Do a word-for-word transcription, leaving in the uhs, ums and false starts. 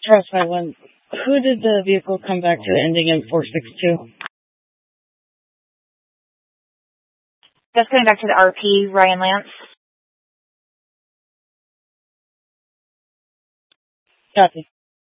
Charles five one. Who did the vehicle come back to ending in four six two? That's going back to the R P, Ryan Lance. Copy.